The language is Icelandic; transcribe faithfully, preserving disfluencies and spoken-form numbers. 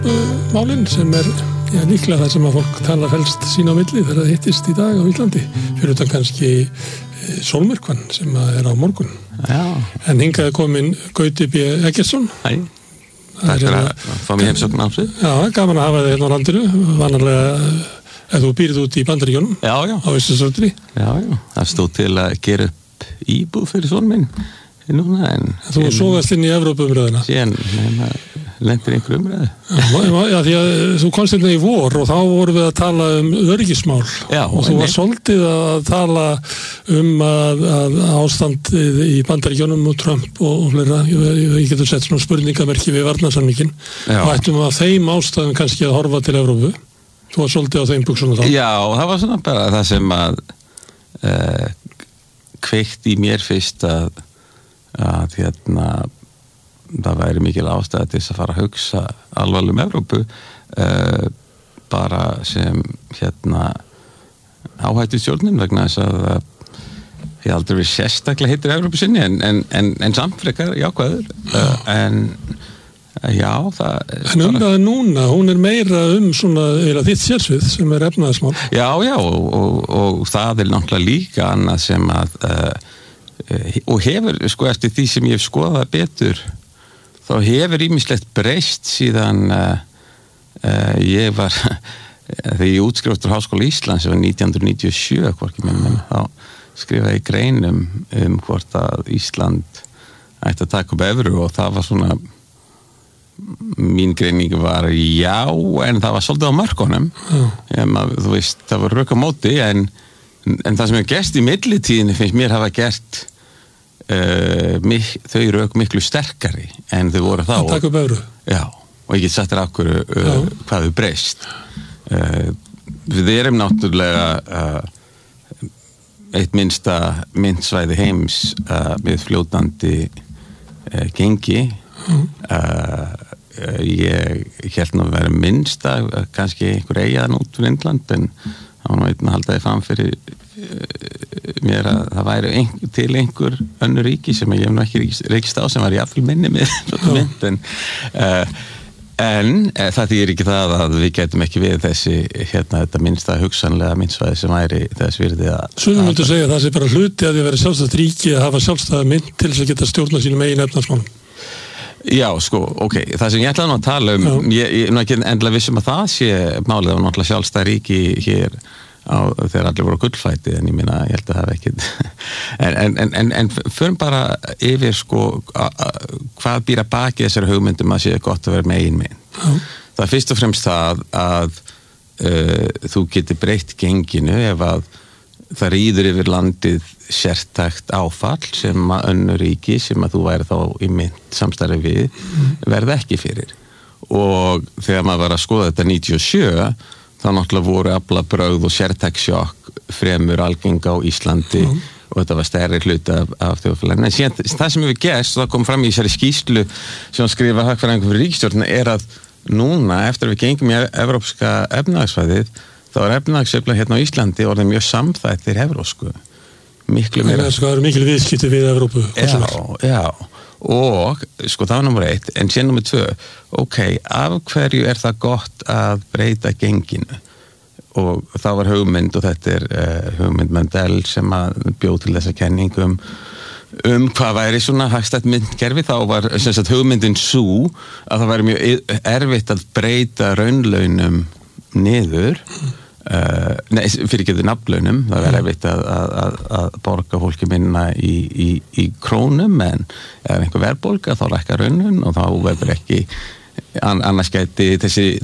málin sem er já, líklega það sem að fólk tala helst sín á milli þegar það hittist í dag á Íslandi fyrir utan kannski sólmyrkvann sem er á morgun. Já. En hingað er komin Gauti B. Eggertsson. Hæ, takk fyrir að fá mér heimsókn á sig. Já, gaman að hafa þig hérna á landinu, vanarlega ef þú býrð út í Bandaríkjunum já, já. á Austurstræti. Já, já, það stóð til að gera upp íbúð fyrir son minn núna en... Þú sógast inn í Evrópuumræðina. Síðan, lendir einhver umræðu. Já, já, því að þú komst hérna í vor og þá vorum við að tala um öryggismál já, og þú var svolítið að tala um að, að ástandið í Bandaríkjunum og Trump og, og fleira, ég, ég getur sett svona spurningamerki við varnarsamningin og ættum að þeim ástæðum kannski að horfa til Evrópu. Þú var svolítið á þeim buxunum þá. Já, það var svona bara það sem að uh, kveikti í mér fyrst að að hérna það væri mikil ástæða til þess að fara að hugsa alvarlega um Evrópu uh, bara sem hérna áhættu stjórnin vegna þess að ég aldrei verið sérstaklega heitir Evrópu sinni en, en, en, en samfrekar jákvæður uh, en já það en umræða núna, hún er meira um svona eða þitt sérsvið sem er efnaðismál já já og, og, og það er náttúrulega líka annað sem að uh, og hefur, sko, eftir því sem ég hef skoðað betur, þá hefur ýmislegt breyst síðan uh, uh, ég var þegar ég útskrifast úr Háskóla Íslands sem var nítján hundruð níutíu og sjö hvorki minn, mm. þá skrifaði ég grein um, um hvort að Ísland ætti að taka upp evru og það var svona mín greining var já, en það var svolítið á mörkunum mm. að, þú veist, það var rök á móti en, en það sem hefur gerst í millitíðinni finnst mér hafa gert Uh, mik, þau rök miklu sterkari en þau voru þá að taka upp evru já, og ég get sagt þér okkur uh, hvað þau breyst uh, við erum náttúrulega uh, eitt minnsta myntsvæði heims uh, með fljótandi uh, gengi mm. uh, uh, ég held nú að vera minnsta uh, kannski einhver eigaðan út fyrir Indland en það var nú einn að halda þið fram fyrir mér að það væri ein, til einhver önnur ríki sem ég hef nú ekki reykist á sem var jafnvel minni með mynd en, uh, en uh, það þýðir ekki það að við getum ekki við þessi hérna þetta minnsta hugsanlega myndsvæði sem væri þess virði að Sumir myndu segja að það sé bara hluti að því að vera sjálfstætt ríki að hafa sjálfstæða mynd til þess að geta stjórna sínum eigin efnahagsmálum. Já, sko, ok, það sem ég ætlaði nú að tala um Já. ég, ég er ekki endilega vissum að það sé málið af náttúrulega sjálfstæð ríki hér á, þegar allir voru á gullfæti en ég minna, ég held að það hef ekkit en, en, en, en, en förum bara yfir sko a, a, hvað býr að baki þessari hugmyndum að sé gott að vera með ein mynd Já. það er fyrst og fremst það að uh, þú getur breytt genginu ef að það rýður yfir landið sértækt áfall sem að önnur ríki sem að þú væri þá í mynd samstarfi við mm. verða ekki fyrir og þegar maður var að skoða þetta níutíu og sjö þá náttúrulega voru aflabrögð og sértæksjokk fremur algenga á Íslandi mm. og þetta var stærri hluti af, af þjóðfélaginu. En síðan, það sem hefur gerst, og það kom fram í þessari skýrslu sem skrifa hagfræðingur fyrir ríkisstjórnina, er að núna, eftir að við gengum í evrópska efnahagsvæðið, þá er efnahagsveifla hérna á Íslandi orðið mjög samþættir evrópsku. Miklu meira. Það er mikil viðskipti við Evrópu. Já, já. Og, sko, það var nummer eitt, en síðan nummer tvö, ok, af hverju er það gott að breyta genginu? Og það var hugmynd, og þetta er uh, hugmynd Mendel sem að bjóð til þessa kenningum um hvað væri svona hagstætt myntkerfi, þá var sem sagt hugmyndin sú að það væri mjög erfitt að breyta raunlaunum niður, Uh, nei, fyrir ekki nafnlaunum það er erfitt að, að, að borga fólki minna í, í, í krónum en ef einhver verðbólga þá lækkar raunin og þá verður ekki annars gæti þessi